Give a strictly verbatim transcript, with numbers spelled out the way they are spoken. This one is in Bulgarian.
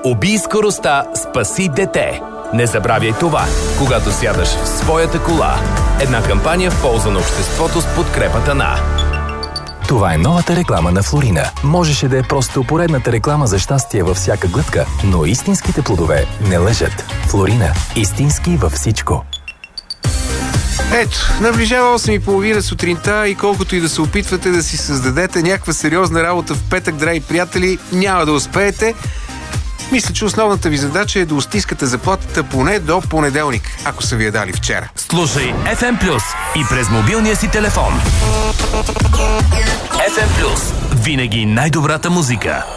Убий скоростта, спаси дете. Не забравяй това, когато сядаш в своята кола. Една кампания в полза на обществото с подкрепата на... Това е новата реклама на Флорина. Можеше да е просто поредната реклама за щастие във всяка глътка, но истинските плодове не лъжат. Флорина. Истински във всичко. Ето, наближава осем и половина сутринта и колкото и да се опитвате да си създадете някаква сериозна работа в петък, драги приятели, няма да успеете. Мисля, че основната ви задача е да устискате заплатата поне до понеделник, ако са ви я дали вчера. Слушай еф ем Плюс и през мобилния си телефон. еф ем Плюс. Винаги най-добрата музика.